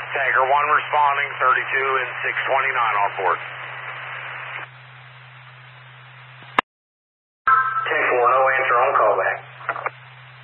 Tanker 1 responding, 32 and 629 on board.